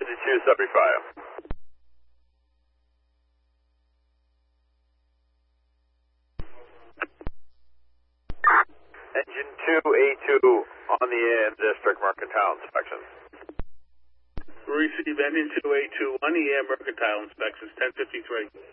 Engine 2, subject fire. Engine 2, A2 on the AM District Mercantile Inspection. Receive Engine 2, A2 on the AM Mercantile Inspections, 1053.